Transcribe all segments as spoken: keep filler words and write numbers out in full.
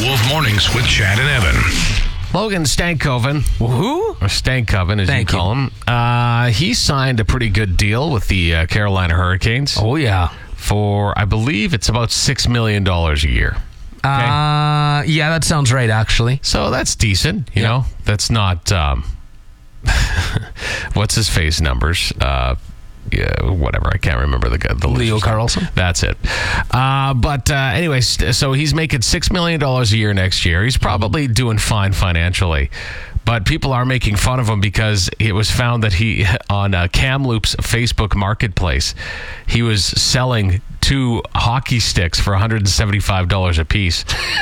Wolf Mornings with Chad and Evan. Logan Stankoven, Who? or Stankoven as Thank you call you. him, uh, he signed a pretty good deal with the uh, Carolina Hurricanes Oh, yeah. for, I believe it's about six million dollars a year. Uh, yeah, that sounds right, actually. So that's decent, you Yeah. know? That's not, um, what's his face numbers? Uh, yeah, whatever. I can't remember the guy. The Leo list. Carlson? That's it. Uh, but uh, anyways, so he's making six million dollars a year next year. He's probably doing fine financially. But people are making fun of him because it was found that he, on uh, Kamloops Facebook Marketplace, he was selling two hockey sticks for one hundred seventy-five dollars a piece.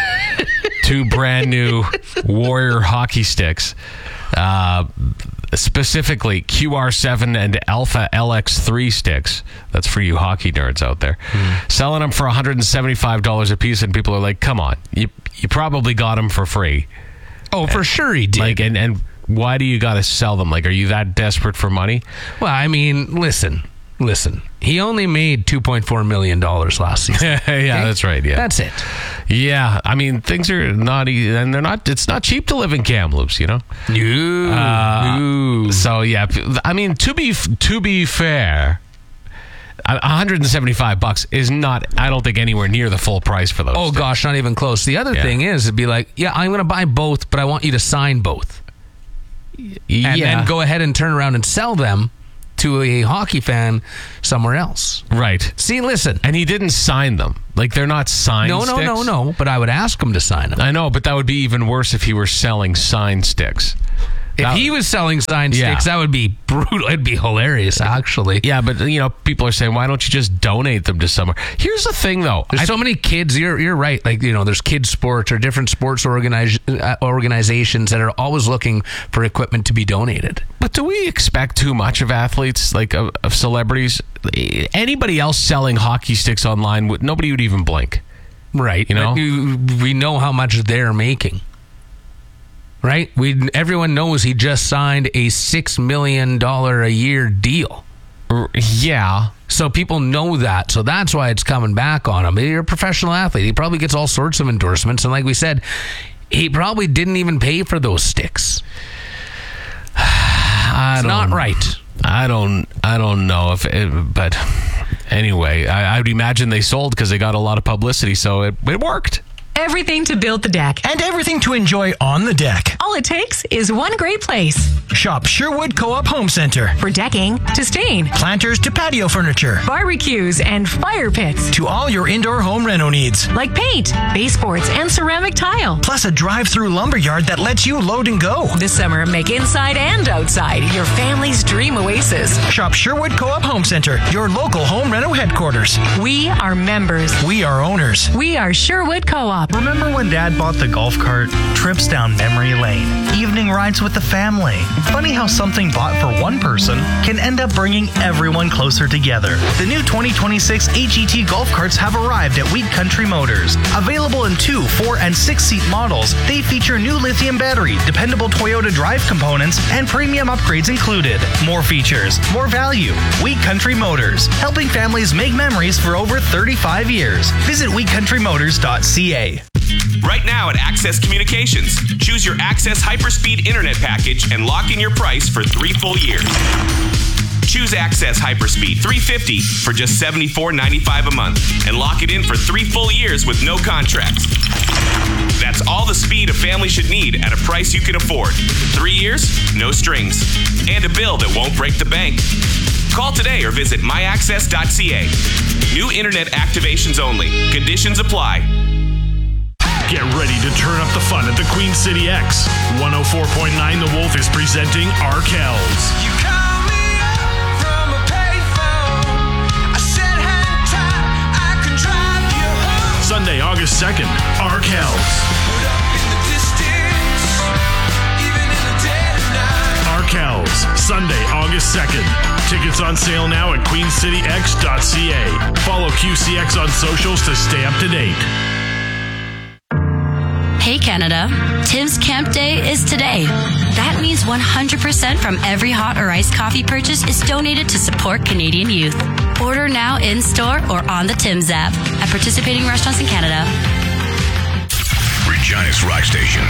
Two brand new Warrior hockey sticks. Uh, specifically Q R seven and Alpha L X three sticks. That's for you hockey nerds out there. Mm. Selling them for one hundred seventy-five dollars a piece, and people are like, come on, you you probably got them for free. Oh, for sure he did. Like, and, and why do you got to sell them? Like, are you that desperate for money? Well, I mean, listen, listen. He only made two point four million dollars last season. yeah, Okay? that's right. Yeah. That's it. Yeah, I mean, things are not easy, and they're not. It's not cheap to live in Kamloops, you know. No, Uh, no. So yeah, I mean, to be to be fair, one hundred seventy-five bucks is not. I don't think anywhere near the full price for those. Oh, sticks. gosh, not even close. The other Yeah. thing is, it'd be like, yeah, I'm going to buy both, but I want you to sign both. And yeah, then go ahead and turn around and sell them to a hockey fan somewhere else. right. See, listen. And he didn't sign them. Like, they're not signed. No, no, sticks. no, no. But I would ask him to sign them. I know, but that would be even worse if he were selling signed sticks. If That- he was selling signed Yeah. sticks, that would be brutal. It'd be hilarious, actually. Yeah, but you know, people are saying, why don't you just donate them to somewhere? Here's the thing, though. There's I- so many kids. You're you're right. Like, you know, there's kids sports or different sports organize, uh, organizations that are always looking for equipment to be donated. But do we expect too much of athletes, like of, of celebrities? Anybody else selling hockey sticks online, would nobody would even blink. Right. You know? But you- we know how much they're making. Right? We everyone knows he just signed a six million dollar a year deal. R- Yeah. So people know that. So that's why it's coming back on him. You're a professional athlete. He probably gets all sorts of endorsements. And like we said, he probably didn't even pay for those sticks. I It's don't, not right. I don't. I don't know if. It, but anyway, I, I would imagine they sold because they got a lot of publicity, so it, it worked. Everything to build the deck. And everything to enjoy on the deck. All it takes is one great place. Shop Sherwood Co-op Home Center. For decking to stain, Planters to patio furniture. barbecues, and fire pits. To all your indoor home reno needs. Like paint, baseboards, and ceramic tile. Plus a drive-through lumberyard that lets you load and go. This summer, make inside and outside your family's dream oasis. Shop Sherwood Co-op Home Center, your local home reno headquarters. We are members. We are owners. We are Sherwood Co-op. Remember when Dad bought the golf cart? Trips down memory lane. Evening rides with the family. Funny how something bought for one person can end up bringing everyone closer together. The new twenty twenty-six H E T golf carts have arrived at Wheat Country Motors. Available in two, four, and six-seat models, they feature new lithium battery, dependable Toyota drive components, and premium upgrades included. More features, more value. Wheat Country Motors, helping families make memories for over thirty-five years. Visit wheat country motors dot c a. Right now at Access Communications, choose your Access Hyperspeed Internet package and lock in your price for three full years. Choose Access Hyperspeed three fifty for just seventy-four ninety-five a month and lock it in for three full years with no contracts. That's all the speed a family should need at a price you can afford. Three years, no strings, and a bill that won't break the bank. Call today or visit my access dot c a. New internet activations only. Conditions apply. Get ready to turn up the fun at the Queen City X. one oh four point nine The Wolf is presenting Arkells. You call me up from a payphone. I said hang tight, I can drive you home. Sunday, August second, Arkells. Put up in the distance, even in the dead of night. Arkells, Sunday, August second. Tickets on sale now at queen city x dot c a. Follow Q C X on socials to stay up to date. Hey Canada, Tim's Camp Day is today. That means one hundred percent from every hot or iced coffee purchase is donated to support Canadian youth. Order now in-store or on the Tim's app at participating restaurants in Canada. Regina Regina's rock station.